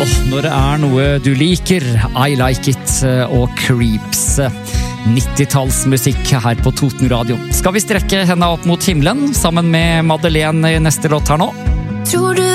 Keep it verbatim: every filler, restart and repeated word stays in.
Åh, når det er noe du liker, I Like It og Creeps. nittitallsmusikk her på Toten Radio. Skal vi strekke henne opp mot himmelen sammen med Madeleine i neste låt her nå? Tror du